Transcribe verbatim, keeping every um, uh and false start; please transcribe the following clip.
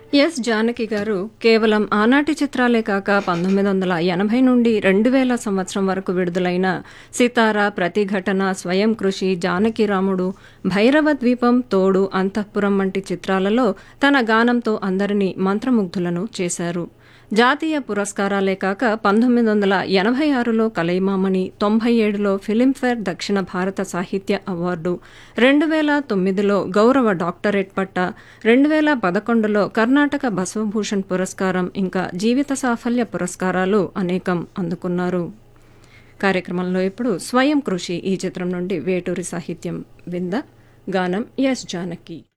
Yes Janaki గారు కేవలం ఆనాటి చిత్రాలే కాక పంతొమ్మిది వందల ఎనభై నుండి రెండు వేల సంవత్సరం వరకు విడుదలైన సితార, ప్రతిఘటన, స్వయం కృషి, జానకి రాముడు, భైరవ ద్వీపం, తోడు, అంతఃపురం వంటి చిత్రాలలో తన గానంతో అందరినీ మంత్రముగ్ధులను చేశారు. జాతీయ పురస్కారాలే కాక పంతొమ్మిది వందల ఎనభై ఆరులో కలైమామణి, తొంభై ఏడులో ఫిలింఫేర్ దక్షిణ భారత సాహిత్య అవార్డు, రెండు వేల తొమ్మిదిలో గౌరవ డాక్టరేట్ పట్ట, రెండు వేల పదకొండులో కర్ణాటక బసవభూషణ్ పురస్కారం, ఇంకా జీవిత సాఫల్య పురస్కారాలు అనేకం అందుకున్నారు. కార్యక్రమంలో ఇప్పుడు స్వయం కృషి ఈ చిత్రం నుండి వేటూరి సాహిత్యం వింద, గానం ఎస్ జానకి.